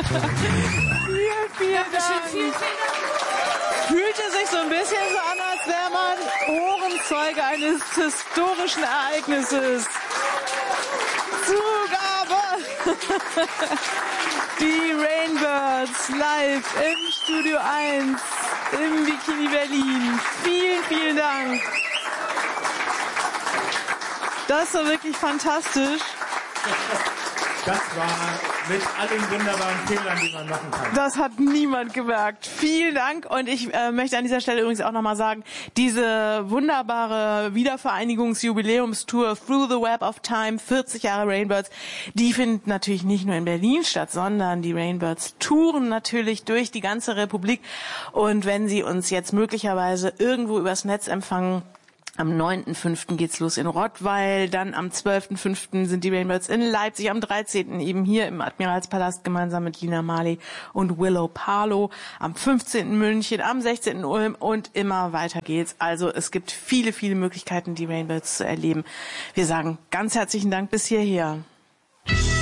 Vielen Dank. Fühlte sich so ein bisschen so an, als wäre man Ohrenzeuge eines historischen Ereignisses. Zugabe! Die Rainbirds live im Studio 1 im Bikini Berlin. Vielen, vielen Dank. Das war wirklich fantastisch. Das war mit allen wunderbaren Fehlern, die man machen kann. Das hat niemand gemerkt. Vielen Dank. Und ich möchte an dieser Stelle übrigens auch nochmal sagen, diese wunderbare Wiedervereinigungsjubiläumstour Through the Web of Time, 40 Jahre Rainbirds, die findet natürlich nicht nur in Berlin statt, sondern die Rainbirds touren natürlich durch die ganze Republik. Und wenn Sie uns jetzt möglicherweise irgendwo übers Netz empfangen, am 9.5. geht's los in Rottweil, dann am 12.5. sind die Rainbirds in Leipzig, am 13. eben hier im Admiralspalast gemeinsam mit Lina Marley und Willow Palo, am 15. München, am 16. Ulm und immer weiter geht's. Also es gibt viele, viele Möglichkeiten, die Rainbirds zu erleben. Wir sagen ganz herzlichen Dank bis hierher.